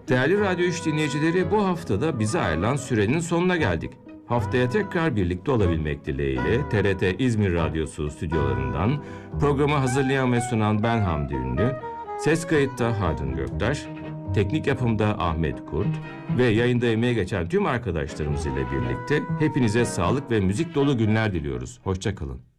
Değerli Radyo 3 dinleyicileri, bu haftada bize ayrılan sürenin sonuna geldik. Haftaya tekrar birlikte olabilmek dileğiyle TRT İzmir Radyosu stüdyolarından programı hazırlayan ve sunan ben Hamdi Ünlü, ses kayıtta Hardun Göktaş, teknik yapımda Ahmet Kurt ve yayında emeğe geçen tüm arkadaşlarımız ile birlikte hepinize sağlık ve müzik dolu günler diliyoruz. Hoşça kalın.